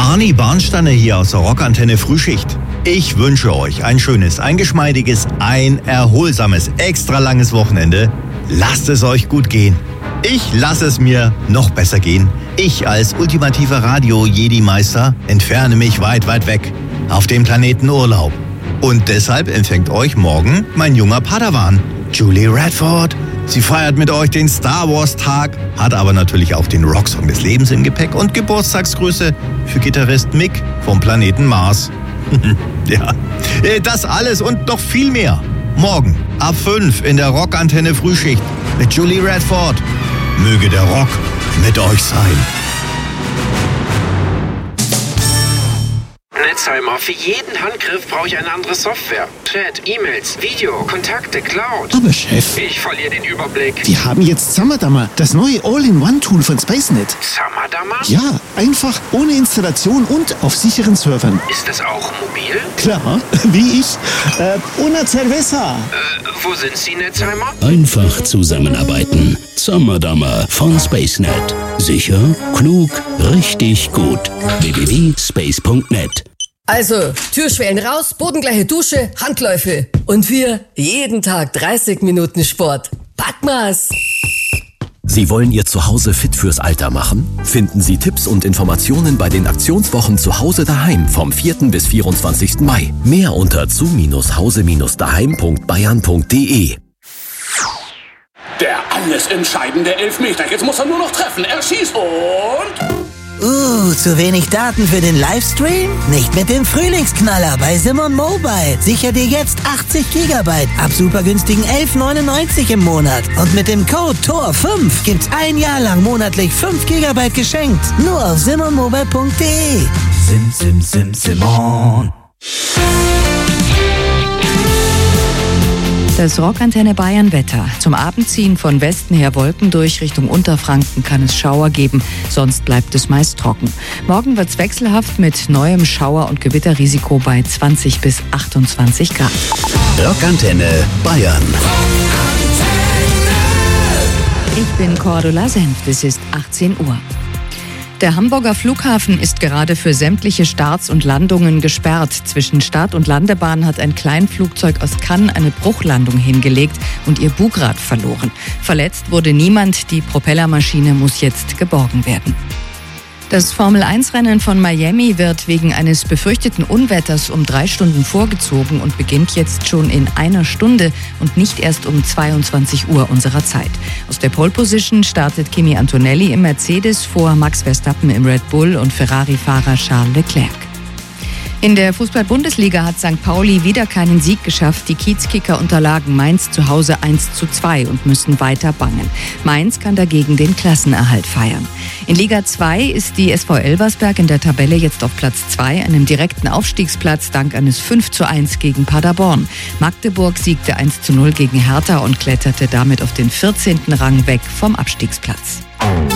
Arni Barnsteiner hier aus der Rockantenne Frühschicht. Ich wünsche euch ein schönes, ein geschmeidiges, ein erholsames, extra langes Wochenende. Lasst es euch gut gehen. Ich lasse es mir noch besser gehen. Ich als ultimativer Radio-Jedi-Meister entferne mich weit, weit weg auf dem Planeten Urlaub. Und deshalb empfängt euch morgen mein junger Padawan, Julie Radford. Sie feiert mit euch den Star Wars Tag, hat aber natürlich auch den Rocksong des Lebens im Gepäck und Geburtstagsgrüße für Gitarrist Mick vom Planeten Mars. Ja, das alles und noch viel mehr. Morgen ab 5 in der Rockantenne Frühschicht mit Julie Radford. Möge der Rock mit euch sein. Netzheimer, für jeden Handgriff brauche ich eine andere Software. Chat, E-Mails, Video, Kontakte, Cloud. Aber Chef, Ich verliere den Überblick. wir haben jetzt Zammerdammer, das neue All-in-One-Tool von SpaceNet. Zammerdammer? Ja, einfach, ohne Installation und auf sicheren Servern. Ist das auch mobil? Klar, wie ich. Una cerveza. Wo sind Sie, Netzheimer? Einfach zusammenarbeiten. Zammerdammer von SpaceNet. Sicher, klug, richtig gut. www.space.net. Also, Türschwellen raus, bodengleiche Dusche, Handläufe. Und wir jeden Tag 30 Minuten Sport. Packmas! Sie wollen Ihr Zuhause fit fürs Alter machen? Finden Sie Tipps und Informationen bei den Aktionswochen Zuhause daheim vom 4. bis 24. Mai. Mehr unter zu-hause-daheim.bayern.de. Der alles entscheidende Elfmeter. Jetzt muss er nur noch treffen. Er schießt und... Zu wenig Daten für den Livestream? Nicht mit dem Frühlingsknaller bei Simon Mobile. Sicher dir jetzt 80 GB ab super günstigen 11,99 im Monat. Und mit dem Code TOR5 gibt's ein Jahr lang monatlich 5 GB geschenkt. Nur auf simonmobile.de. Simon. Das Rockantenne Bayern Wetter. Zum Abendziehen von Westen her Wolken durch Richtung Unterfranken kann es Schauer geben, sonst bleibt es meist trocken. Morgen wird's wechselhaft mit neuem Schauer- und Gewitterrisiko bei 20 bis 28 Grad. Rockantenne Bayern. Ich bin Cordula Senft, es ist 18 Uhr. Der Hamburger Flughafen ist gerade für sämtliche Starts und Landungen gesperrt. Zwischen Start- und Landebahn hat ein Kleinflugzeug aus Cannes eine Bruchlandung hingelegt und ihr Bugrad verloren. Verletzt wurde niemand, die Propellermaschine muss jetzt geborgen werden. Das Formel-1-Rennen von Miami wird wegen eines befürchteten Unwetters um 3 Stunden vorgezogen und beginnt jetzt schon in 1 Stunde und nicht erst um 22 Uhr unserer Zeit. Aus der Pole-Position startet Kimi Antonelli im Mercedes vor Max Verstappen im Red Bull und Ferrari-Fahrer Charles Leclerc. In der Fußball-Bundesliga hat St. Pauli wieder keinen Sieg geschafft. Die Kiezkicker unterlagen Mainz zu Hause 1:2 und müssen weiter bangen. Mainz kann dagegen den Klassenerhalt feiern. In Liga 2 ist die SV Elversberg in der Tabelle jetzt auf Platz 2, einem direkten Aufstiegsplatz dank eines 5:1 gegen Paderborn. Magdeburg siegte 1:0 gegen Hertha und kletterte damit auf den 14. Rang weg vom Abstiegsplatz.